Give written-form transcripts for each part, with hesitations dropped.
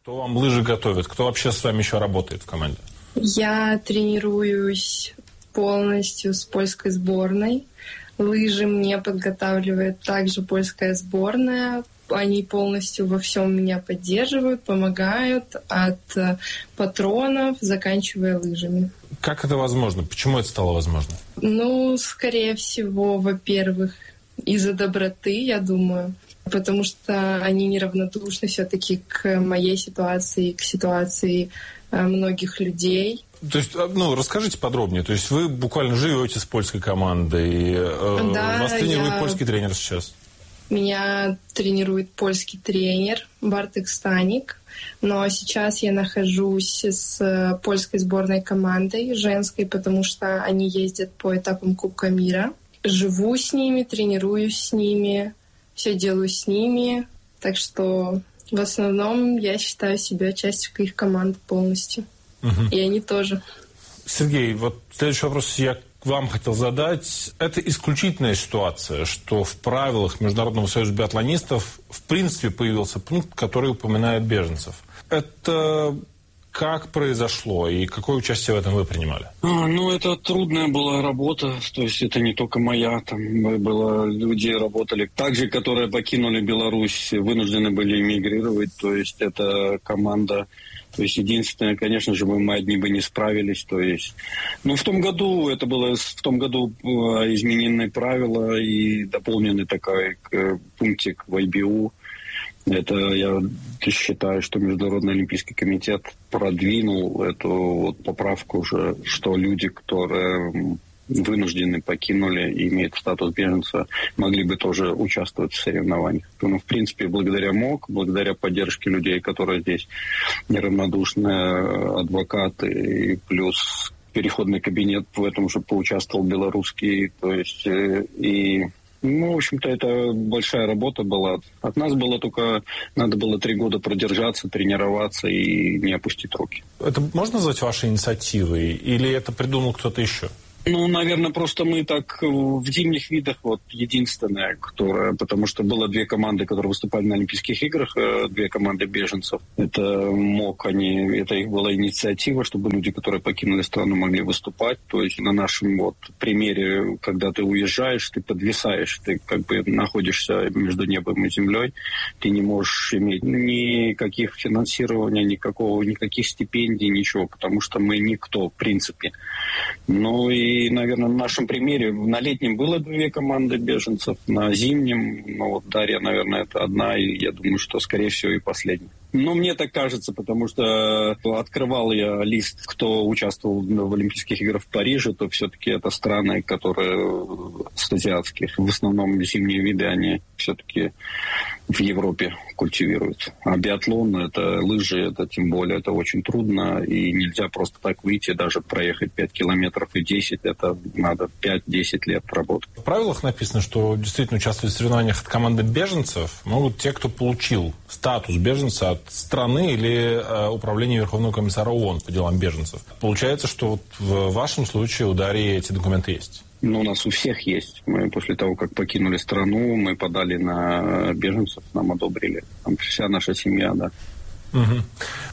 Кто вам лыжи готовит? Кто вообще с вами еще работает в команде? Я тренируюсь полностью с польской сборной. Лыжи мне подготавливает также польская сборная. Они полностью во всем меня поддерживают, помогают от патронов, заканчивая лыжами. Как это возможно? Почему это стало возможно? Скорее всего, во-первых, из-за доброты, я думаю. Потому что они неравнодушны все-таки к моей ситуации, к ситуации многих людей. То есть, расскажите подробнее. То есть вы буквально живете с польской командой. Да, вас тренирует польский тренер сейчас? Меня тренирует польский тренер Бартек Станик. Но сейчас я нахожусь с польской сборной командой женской, потому что они ездят по этапам Кубка мира. Живу с ними, тренируюсь с ними, все делаю с ними. Так что в основном я считаю себя частью их команды полностью. И они тоже. Сергей, вот следующий вопрос я вам хотел задать. Это исключительная ситуация, что в правилах Международного союза биатлонистов в принципе появился пункт, который упоминает беженцев. Это как произошло и какое участие в этом вы принимали? Это трудная была работа, то есть это не только моя, там было люди работали также, которые покинули Беларусь, вынуждены были эмигрировать, то есть это команда. То есть единственное, конечно же, мы одни бы не справились. То есть, в том году изменены правила и дополнены такой пунктик в IBU. Это я считаю, что Международный олимпийский комитет продвинул эту поправку уже, что люди, которые вынуждены покинули и имеют статус беженца, могли бы тоже участвовать в соревнованиях. В принципе, благодаря МОК, благодаря поддержке людей, которые здесь неравнодушные адвокаты, и плюс переходный кабинет в этом же поучаствовал белорусский, то есть в общем-то, это большая работа была. От нас было только, надо было 3 года продержаться, тренироваться и не опустить руки. Это можно назвать вашей инициативой или это придумал кто-то еще? Наверное, просто мы так в зимних видах единственная, потому что было 2 команды, которые выступали на Олимпийских играх, 2 команды беженцев. Это МОК, это их была инициатива, чтобы люди, которые покинули страну, могли выступать. То есть на нашем примере, когда ты уезжаешь, ты подвисаешь, ты как бы находишься между небом и землей, ты не можешь иметь никаких финансирования, никаких стипендий, ничего, потому что мы никто, в принципе. И, наверное, на нашем примере на летнем было 2 команды беженцев, на зимнем, Дарья, наверное, это одна, и я думаю, что, скорее всего, и последняя. Мне так кажется, потому что открывал я лист, кто участвовал в Олимпийских играх в Париже, то все-таки это страны, которые с азиатских. В основном зимние виды, они все-таки в Европе культивируют. А биатлон, это лыжи, это тем более, это очень трудно, и нельзя просто так выйти, даже проехать 5 километров и 10, это надо 5-10 лет работать. В правилах написано, что действительно участвовать в соревнованиях от команды беженцев могут те, кто получил статус беженца от страны или управления Верховного комиссара ООН по делам беженцев. Получается, что в вашем случае у Дарьи эти документы есть? У нас у всех есть. Мы после того, как покинули страну, мы подали на беженцев, нам одобрили. Там вся наша семья, да. Угу.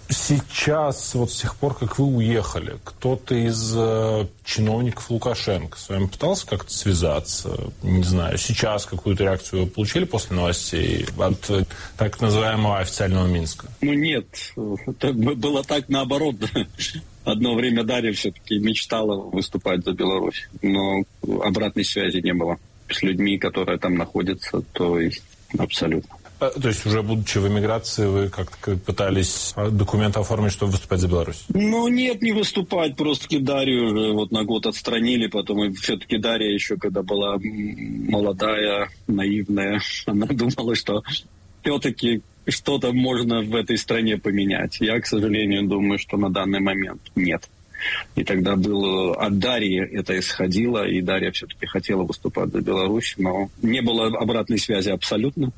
Сейчас, с тех пор, как вы уехали, кто-то из чиновников Лукашенко с вами пытался как-то связаться? Не знаю, сейчас какую-то реакцию вы получили после новостей от так называемого официального Минска? Нет, это было так наоборот. Одно время Дарья все-таки мечтала выступать за Беларусь, но обратной связи не было. С людьми, которые там находятся, то есть абсолютно. То есть уже будучи в эмиграции, вы как-то пытались документы оформить, чтобы выступать за Беларусь? Нет, не выступать. Просто Дарью уже на год отстранили. Потом и все-таки Дарья еще, когда была молодая, наивная, она думала, что все-таки что-то можно в этой стране поменять. Я, к сожалению, думаю, что на данный момент нет. И тогда от Дарьи это исходило, и Дарья все-таки хотела выступать за Беларусь, но не было обратной связи абсолютно,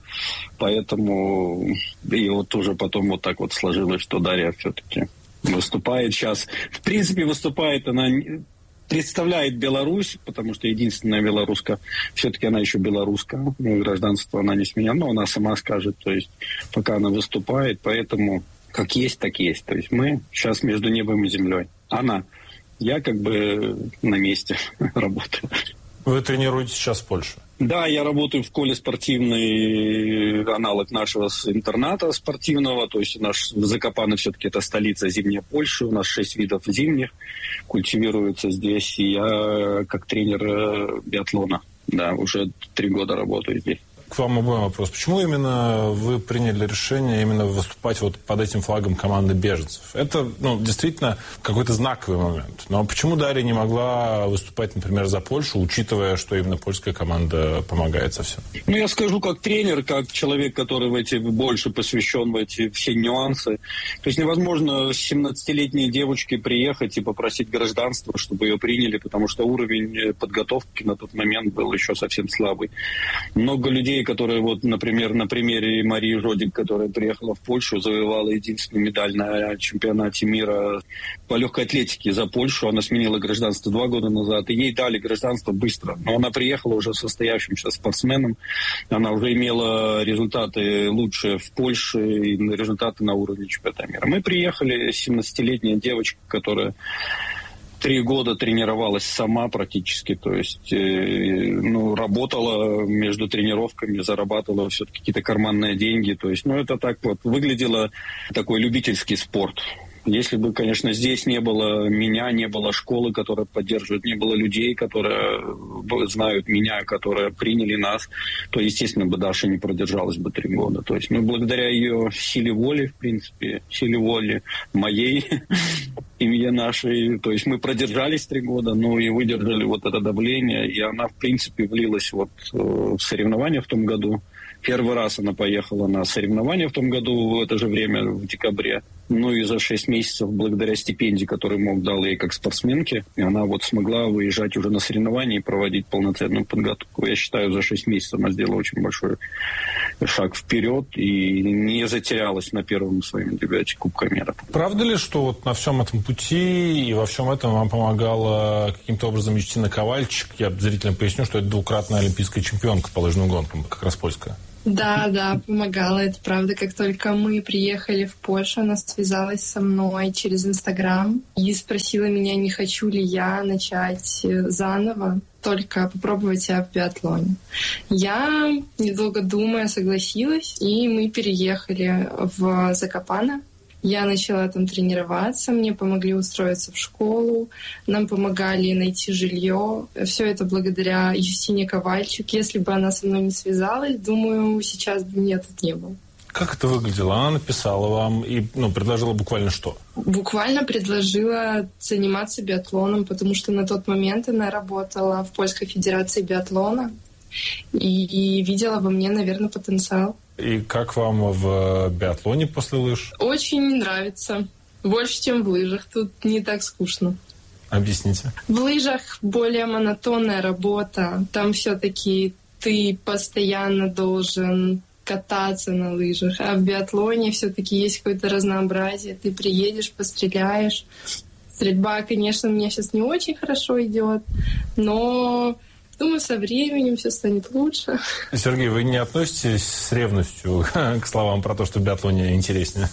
поэтому и уже потом так сложилось, что Дарья все-таки выступает сейчас. В принципе, выступает она, представляет Беларусь, потому что единственная белоруска, все-таки она еще белоруска, гражданство она не сменяла, но она сама скажет, то есть пока она выступает, поэтому как есть, так есть. То есть мы сейчас между небом и землей. Я как бы на месте работаю. Вы тренируетесь сейчас в Польше? Да, я работаю в школе спортивный, аналог нашего интерната спортивного. То есть наш Закопане все-таки это столица зимняя Польши. У нас 6 видов зимних культивируется здесь. И я как тренер биатлона. Да, уже 3 года работаю здесь. К вам обоим вопрос. Почему именно вы приняли решение именно выступать вот под этим флагом команды беженцев? Это, действительно какой-то знаковый момент. Но почему Дарья не могла выступать, например, за Польшу, учитывая, что именно польская команда помогает совсем? Я скажу как тренер, как человек, который больше посвящен в эти все нюансы. То есть невозможно 17-летней девочке приехать и попросить гражданство, чтобы ее приняли, потому что уровень подготовки на тот момент был еще совсем слабый. Много людей, которые, например, на примере Марии Жодик, которая приехала в Польшу, завоевала единственную медаль на чемпионате мира по легкой атлетике за Польшу. Она сменила гражданство 2 года назад, и ей дали гражданство быстро. Но она приехала уже состоявшимся спортсменом. Она уже имела результаты лучшие в Польше и результаты на уровне чемпионата мира. Мы приехали, 17-летняя девочка, которая 3 года тренировалась сама практически, то есть работала между тренировками, зарабатывала все-таки какие-то карманные деньги, то есть, это так выглядело такой любительский спорт. Если бы, конечно, здесь не было меня, не было школы, которая поддерживает, не было людей, которые знают меня, которые приняли нас, то, естественно, бы Даша не продержалась бы 3 года. То есть, благодаря ее силе воли, в принципе, силе воли моей, семье нашей, то есть мы продержались 3 года, и выдержали это давление, и она, в принципе, влилась в соревнования в том году. Первый раз она поехала на соревнования в том году, в это же время, в декабре. И за 6 месяцев, благодаря стипендии, которую МОК дал ей как спортсменке, она смогла выезжать уже на соревнования и проводить полноценную подготовку. Я считаю, за 6 месяцев она сделала очень большой шаг вперед и не затерялась на первом своем дебюте Кубка мира. Правда ли, что на всем этом пути и во всем этом вам помогала каким-то образом Юстина Ковальчик? Я зрителям поясню, что это 2-кратная олимпийская чемпионка по лыжным гонкам, как раз польская. Да, помогала, это правда. Как только мы приехали в Польшу, она связалась со мной через Инстаграм и спросила меня, не хочу ли я начать заново, только попробовать себя в биатлоне. Я, недолго думая, согласилась, и мы переехали в Закопане. Я начала там тренироваться, мне помогли устроиться в школу, нам помогали найти жилье. Все это благодаря Юстине Ковальчик. Если бы она со мной не связалась, думаю, сейчас бы меня тут не было. Как это выглядело? Она написала вам и предложила буквально что? Буквально предложила заниматься биатлоном, потому что на тот момент она работала в Польской Федерации биатлона и видела во мне, наверное, потенциал. И как вам в биатлоне после лыж? Очень нравится. Больше, чем в лыжах. Тут не так скучно. Объясните. В лыжах более монотонная работа. Там все-таки ты постоянно должен кататься на лыжах. А в биатлоне все-таки есть какое-то разнообразие. Ты приедешь, постреляешь. Стрельба, конечно, у меня сейчас не очень хорошо идет, но думаю, со временем все станет лучше. Сергей, вы не относитесь с ревностью к словам про то, что в биатлоне интереснее?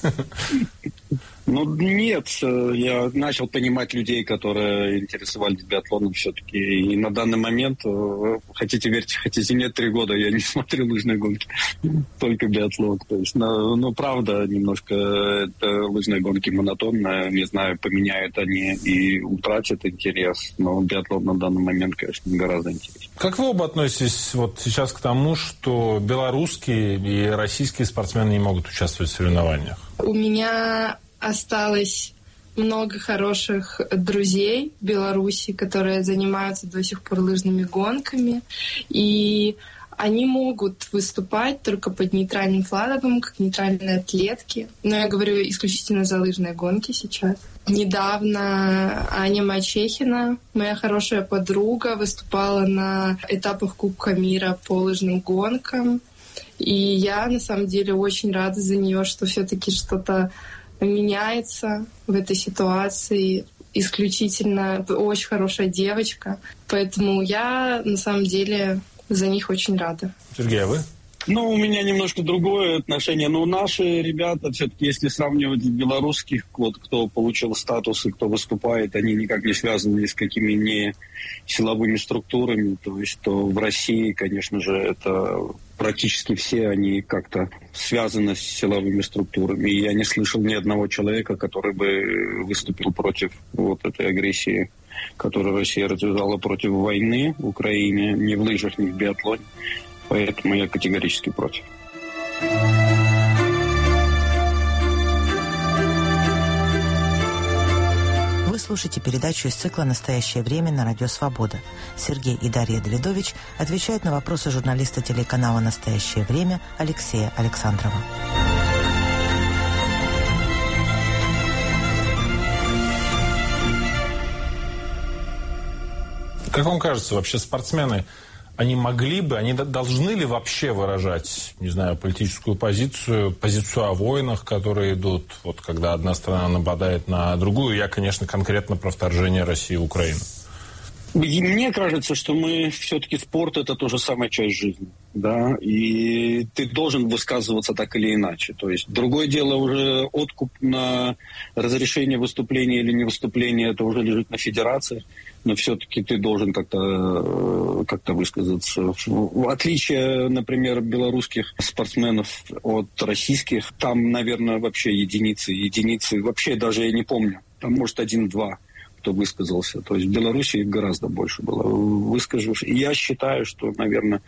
Нет, я начал понимать людей, которые интересовались биатлоном все-таки. И на данный момент, хотите верьте, хотите нет, 3 года я не смотрю лыжные гонки, только биатлон. То есть, правда, немножко это лыжные гонки монотонные. Не знаю, поменяют они и утратят интерес. Но биатлон на данный момент, конечно, гораздо интереснее. Как вы оба относитесь сейчас к тому, что белорусские и российские спортсмены не могут участвовать в соревнованиях? У меня осталось много хороших друзей в Беларуси, которые занимаются до сих пор лыжными гонками. И они могут выступать только под нейтральным флагом, как нейтральные атлетки. Но я говорю исключительно за лыжные гонки сейчас. Недавно Аня Мачехина, моя хорошая подруга, выступала на этапах Кубка мира по лыжным гонкам. И я, на самом деле, очень рада за нее, что все-таки что-то меняется в этой ситуации. Исключительно очень хорошая девочка. Поэтому я, на самом деле, за них очень рада. Сергей, а вы? Ну, у меня немножко другое отношение. Но наши ребята, все-таки, если сравнивать белорусских, вот, кто получил статус и кто выступает, они никак не связаны ни с какими не силовыми структурами. То есть, то в России, конечно же, это практически все они как-то связаны с силовыми структурами. И я не слышал ни одного человека, который бы выступил против вот этой агрессии, которую Россия развязала против войны в Украине, ни в лыжах, ни в биатлоне. Поэтому я категорически против. Вы слушаете передачу из цикла «Настоящее время» на Радио Свобода. Сергей и Дарья Давидович отвечают на вопросы журналиста телеканала «Настоящее время» Алексея Александрова. Как вам кажется, вообще спортсмены, они могли бы, они должны ли вообще выражать, не знаю, политическую позицию о войнах, которые идут, вот когда одна страна нападает на другую? Я, конечно, конкретно про вторжение России в Украину. Мне кажется, что мы все-таки спорт — это тоже самая часть жизни, да, и ты должен высказываться так или иначе. То есть другое дело уже откуп на разрешение выступления или не выступления, это уже лежит на федерации, но все-таки ты должен как-то высказаться. В отличие, например, белорусских спортсменов от российских, там, наверное, вообще единицы, вообще даже я не помню, там может 1-2. Кто высказался. То есть в Беларуси гораздо больше было высказавших. И я считаю, что, наверное,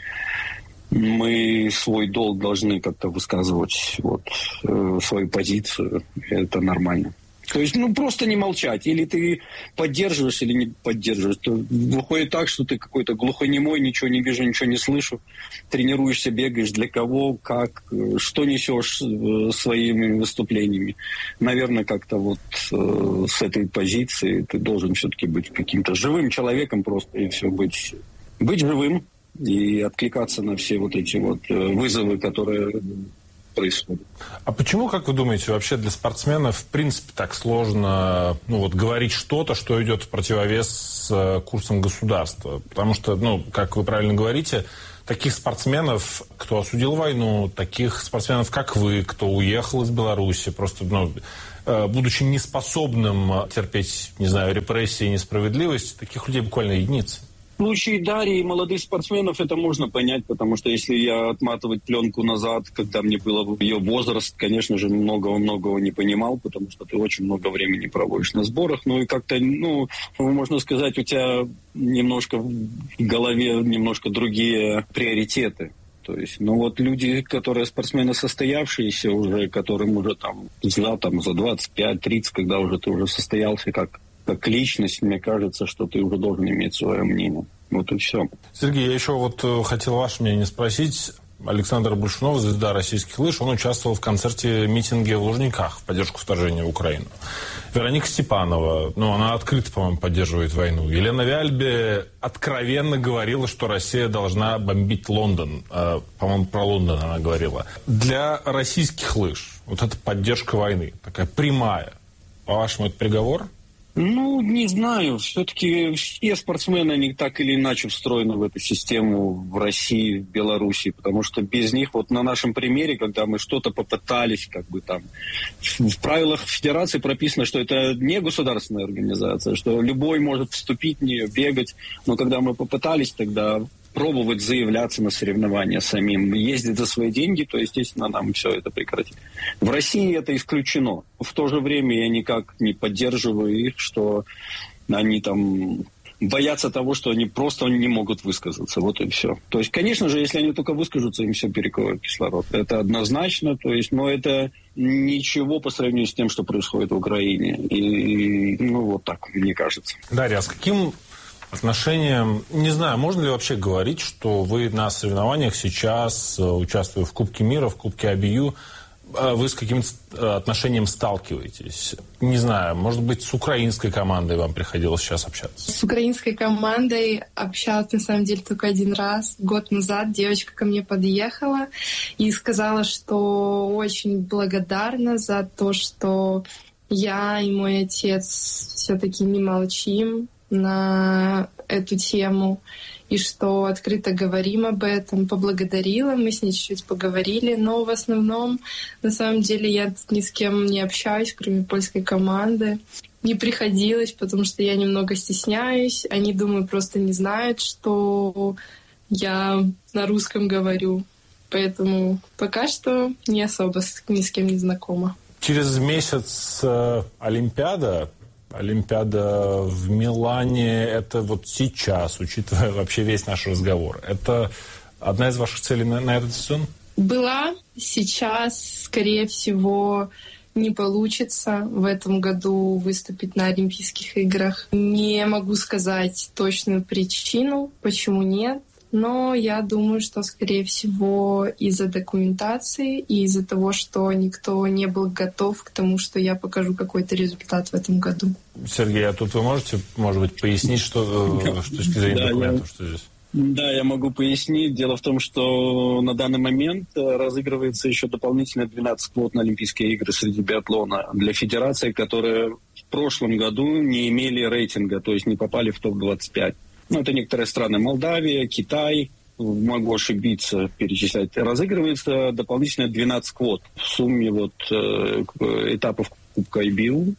мы свой долг должны как-то высказывать, вот, свою позицию. Это нормально. То есть, просто не молчать. Или ты поддерживаешь, или не поддерживаешь. То выходит так, что ты какой-то глухонемой, ничего не вижу, ничего не слышу. Тренируешься, бегаешь. Для кого, как, что несешь своими выступлениями. Наверное, как-то вот с этой позиции ты должен все-таки быть каким-то живым человеком просто. И все, быть живым и откликаться на все вот эти вот вызовы, которые происходит. А почему, как вы думаете, вообще для спортсменов в принципе так сложно говорить что-то, что идет в противовес с курсом государства? Потому что, как вы правильно говорите, таких спортсменов, кто осудил войну, таких спортсменов, как вы, кто уехал из Беларуси, просто, будучи неспособным терпеть, не знаю, репрессии и несправедливость, таких людей буквально единицы. В случае Дарьи и молодых спортсменов это можно понять, потому что если я отматывать пленку назад, когда мне был ее возраст, конечно же, многого не понимал, потому что ты очень много времени проводишь на сборах. Ну и как-то, можно сказать, у тебя немножко в голове немножко другие приоритеты. То есть, люди, которые спортсмены состоявшиеся уже, которым уже за 25-30, когда уже ты уже состоялся как личность, мне кажется, что ты уже должен иметь свое мнение. Вот и все. Сергей, я еще хотел ваше мнение спросить. Александр Большунов, звезда российских лыж, он участвовал в концерте-митинге в Лужниках в поддержку вторжения в Украину. Вероника Степанова, она открыто, по-моему, поддерживает войну. Елена Вяльбе откровенно говорила, что Россия должна бомбить Лондон. По-моему, про Лондон она говорила. Для российских лыж вот эта поддержка войны, такая прямая, по-вашему, это приговор? Не знаю. Все-таки все спортсмены, они так или иначе встроены в эту систему в России, в Беларуси, потому что без них, на нашем примере, когда мы что-то попытались, в правилах федерации прописано, что это не государственная организация, что любой может вступить в нее, бегать, но когда мы попытались тогда пробовать заявляться на соревнования самим, ездить за свои деньги, то, естественно, нам все это прекратить. В России это исключено. В то же время я никак не поддерживаю их, что они боятся того, что они просто не могут высказаться. Вот и все. То есть, конечно же, если они только выскажутся, им все перекроют кислород. Это однозначно. То есть, но это ничего по сравнению с тем, что происходит в Украине. И вот так, мне кажется. Дарья, а с каким отношением, не знаю, можно ли вообще говорить, что вы на соревнованиях сейчас, участвуя в Кубке мира, в Кубке АБЮ, вы с каким-то отношением сталкиваетесь? Не знаю, может быть, с украинской командой вам приходилось сейчас общаться? С украинской командой общалась, на самом деле, только один раз. Год назад девочка ко мне подъехала и сказала, что очень благодарна за то, что я и мой отец все-таки не молчим на эту тему. и что открыто говорим об этом. Поблагодарила, мы с ней чуть-чуть поговорили, но в основном, на самом деле, я ни с кем не общаюсь, кроме польской команды. Не приходилось, потому что я немного стесняюсь. Они, думаю, просто не знают, что я на русском говорю. Поэтому пока что не особо ни с кем не знакома. Через месяц Олимпиада в Милане, это вот сейчас, учитывая вообще весь наш разговор, это одна из ваших целей на этот сезон? Была. Сейчас, скорее всего, не получится в этом году выступить на Олимпийских играх. Не могу сказать точную причину, почему нет. Но я думаю, что, скорее всего, из-за документации и из-за того, что никто не был готов к тому, что я покажу какой-то результат в этом году. Сергей, а тут вы можете, может быть, пояснить, что с точки зрения документов, что здесь? Да, я могу пояснить. Дело в том, что на данный момент разыгрывается еще дополнительно 12 квот на Олимпийские игры среди биатлона для федераций, которые в прошлом году не имели рейтинга, то есть не попали в топ-25. Это некоторые страны. Молдавия, Китай, могу ошибиться, перечислять. Разыгрывается дополнительно 12 квот в сумме этапов Кубка IBU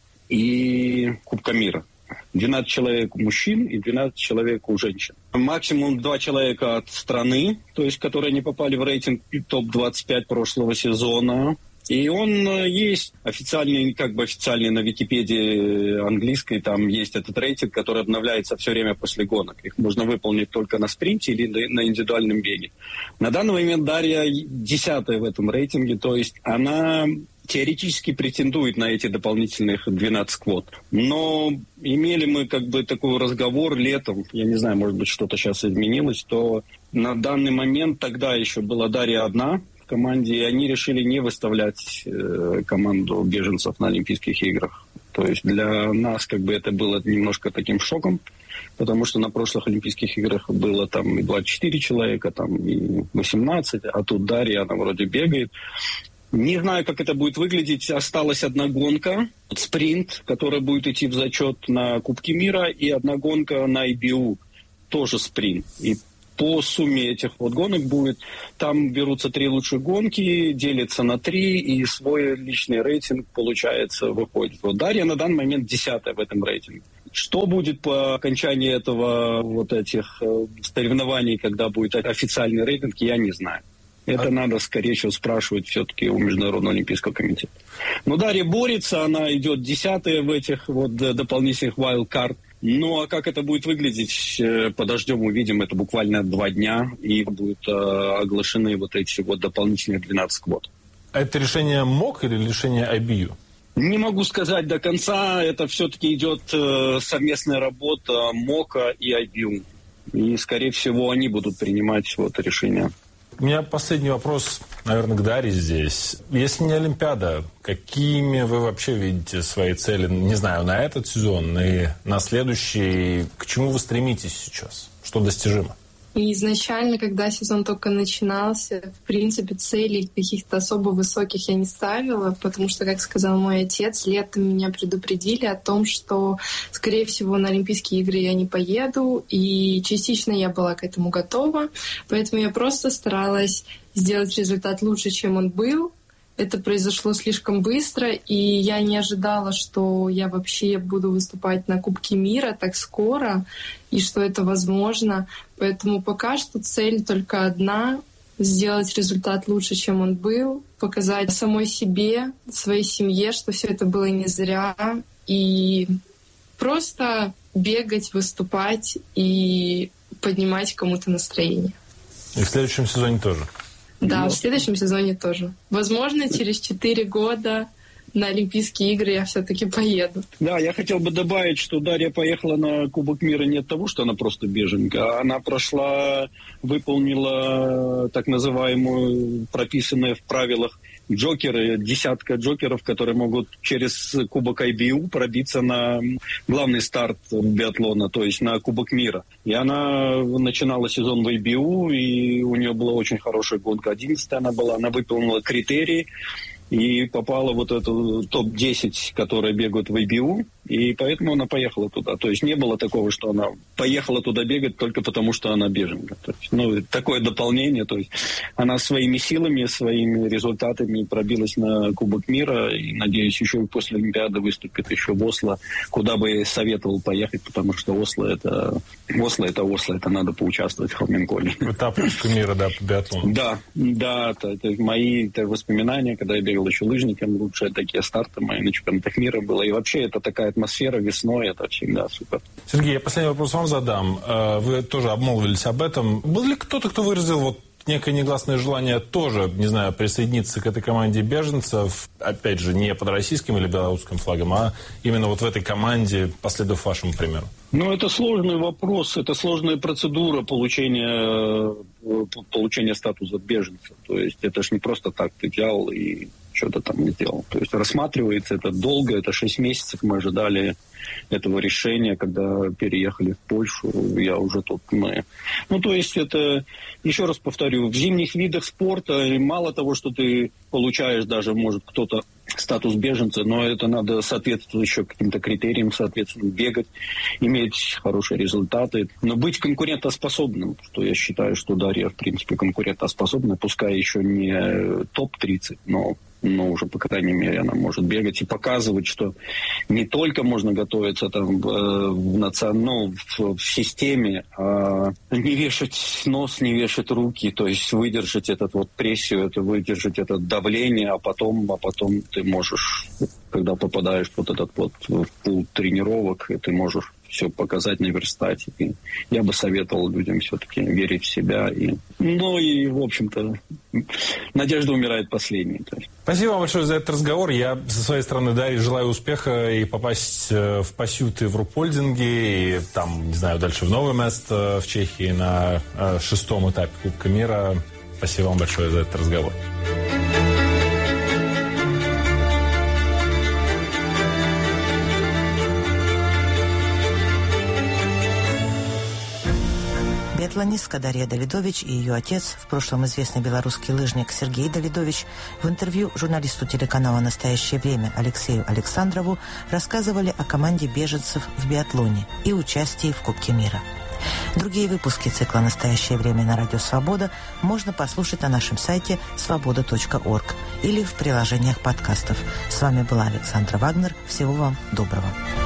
и Кубка мира. 12 человек у мужчин и 12 человек у женщин. Максимум 2 человека от страны, то есть которые не попали в рейтинг топ-25 прошлого сезона. И он есть официальный на Википедии английской, там есть этот рейтинг, который обновляется все время после гонок. Их можно выполнить только на спринте или на индивидуальном беге. На данный момент Дарья 10-я в этом рейтинге, то есть она теоретически претендует на эти дополнительных 12 квот. Но имели мы такой разговор летом, я не знаю, может быть, что-то сейчас изменилось, то на данный момент тогда еще была Дарья одна в команде, и они решили не выставлять команду беженцев на Олимпийских играх. То есть для нас это было немножко таким шоком, потому что на прошлых Олимпийских играх было там и 24 человека, там и 18, а тут Дарья, она вроде бегает. Не знаю, как это будет выглядеть. Осталась одна гонка, спринт, которая будет идти в зачет на Кубке мира, и одна гонка на IBU, тоже спринт. И по сумме этих гонок будет, там берутся 3 лучшие гонки, делятся на 3, и свой личный рейтинг, получается, выходит. Дарья на данный момент 10-я в этом рейтинге. Что будет по окончании этих соревнований, когда будет официальный рейтинг, я не знаю. Это надо, скорее всего, спрашивать все-таки у Международного олимпийского комитета. Но Дарья борется, она идет 10-я в этих дополнительных wildcard. Ну, а как это будет выглядеть, подождем, увидим. Это буквально 2 дня, и будут оглашены эти дополнительные 12 квот. А это решение МОК или решение IBU? Не могу сказать до конца. Это все-таки идет совместная работа МОКа и IBU. И, скорее всего, они будут принимать решение. У меня последний вопрос, наверное, к Дарье здесь. Если не Олимпиада, какими вы вообще видите свои цели, не знаю, на этот сезон и на следующий? К чему вы стремитесь сейчас? Что достижимо? И изначально, когда сезон только начинался, в принципе, целей каких-то особо высоких я не ставила, потому что, как сказал мой отец, летом меня предупредили о том, что, скорее всего, на Олимпийские игры я не поеду, и частично я была к этому готова, поэтому я просто старалась сделать результат лучше, чем он был. Это произошло слишком быстро, и я не ожидала, что я вообще буду выступать на Кубке мира так скоро, и что это возможно. Поэтому пока что цель только одна — сделать результат лучше, чем он был, показать самой себе, своей семье, что все это было не зря, и просто бегать, выступать и поднимать кому-то настроение. И в следующем сезоне тоже? Да, в следующем сезоне тоже. Возможно, через 4 года на Олимпийские игры я все-таки поеду. Да, я хотел бы добавить, что Дарья поехала на Кубок мира не от того, что она просто беженка. Она выполнила так называемую, прописанную в правилах, джокеры, 10 джокеров, которые могут через Кубок IBU пробиться на главный старт биатлона, то есть на Кубок мира. И она начинала сезон в IBU, и у нее была очень хорошая гонка. 11-я она была, она выполнила критерии и попала в эту топ-10, которые бегают в IBU. И поэтому она поехала туда. То есть не было такого, что она поехала туда бегать только потому, что она беженка. То есть, такое дополнение. То есть она своими силами, своими результатами пробилась на Кубок мира. И, надеюсь, еще и после Олимпиады выступит еще в Осло, куда бы я советовал поехать, потому что Осло это надо поучаствовать в Холменколле. Этап Кубка мира, да, по биатлону. Да, это мои воспоминания, когда я бегал еще лыжником, лучшие такие старты мои на чемпионатах мира было. И вообще это такая атмосфера весной, это всегда супер. Сергей, я последний вопрос вам задам. Вы тоже обмолвились об этом. Был ли кто-то, кто выразил некое негласное желание тоже, не знаю, присоединиться к этой команде беженцев, опять же, не под российским или белорусским флагом, а именно в этой команде, последовав вашему примеру? Это сложный вопрос, это сложная процедура получения статуса беженца. То есть это ж не просто так ты взял и что-то там сделал. То есть рассматривается это долго, это 6 месяцев мы ожидали этого решения, когда переехали в Польшу, я уже тут то есть это, еще раз повторю, в зимних видах спорта мало того, что ты получаешь даже, может, кто-то статус беженца, но это надо соответствовать еще каким-то критериям, соответственно, бегать, иметь хорошие результаты, но быть конкурентоспособным, что я считаю, что Дарья, в принципе, конкурентоспособна, пускай еще не топ-30, но уже, по крайней мере, она может бегать и показывать, что не только можно готовиться там в системе, а не вешать нос, не вешать руки, то есть выдержать прессию, выдержать это давление, а потом ты можешь, когда попадаешь в пул тренировок, и ты можешь все показать, наверстать. И я бы советовал людям все-таки верить в себя. И, в общем-то, надежда умирает последней. Спасибо вам большое за этот разговор. Я со своей стороны, Дарье, желаю успеха и попасть в Пасюты в Рупольдинге, и там, не знаю, дальше в новое место в Чехии на 6-м этапе Кубка мира. Спасибо вам большое за этот разговор. Биатлонистка Дарья Давидович и ее отец, в прошлом известный белорусский лыжник Сергей Давидович, в интервью журналисту телеканала «Настоящее время» Алексею Александрову рассказывали о команде беженцев в биатлоне и участии в Кубке мира. Другие выпуски цикла «Настоящее время» на Радио Свобода можно послушать на нашем сайте svoboda.org или в приложениях подкастов. С вами была Александра Вагнер. Всего вам доброго.